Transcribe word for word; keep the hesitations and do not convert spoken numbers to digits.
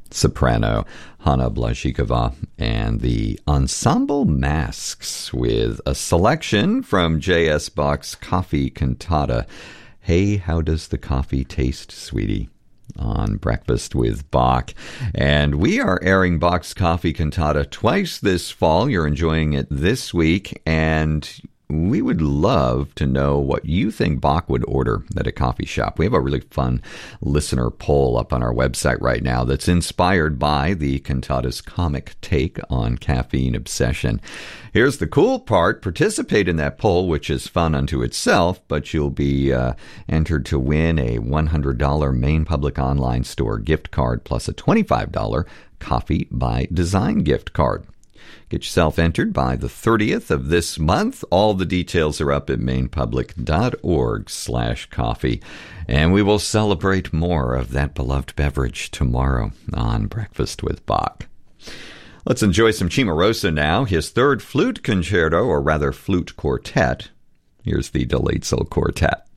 soprano Hanna Blazhikova, and the Ensemble Masks with a selection from J S. Bach's Coffee Cantata, Hey, How Does the Coffee Taste, Sweetie? On Breakfast with Bach. And we are airing Bach's Coffee Cantata twice this fall. You're enjoying it this week, and we would love to know what you think Bach would order at a coffee shop. We have a really fun listener poll up on our website right now that's inspired by the cantata's comic take on caffeine obsession. Here's the cool part. Participate in that poll, which is fun unto itself, but you'll be uh, entered to win a one hundred dollars Maine Public Online Store gift card plus a twenty-five dollars Coffee by Design gift card. Get yourself entered by the thirtieth of this month. All the details are up at mainepublic.org slash coffee. And we will celebrate more of that beloved beverage tomorrow on Breakfast with Bach. Let's enjoy some Cimarosa now, his third flute concerto, or rather flute quartet. Here's the Deleitzel Quartet.